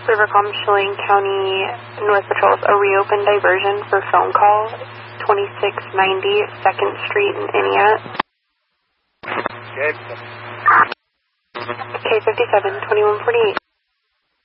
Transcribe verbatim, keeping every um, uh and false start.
Rivercom, Chelan County, North Patrols, a reopened diversion for phone call, twenty-six ninety second Street in Entiat. Okay. K fifty-seven, twenty-one forty-eight.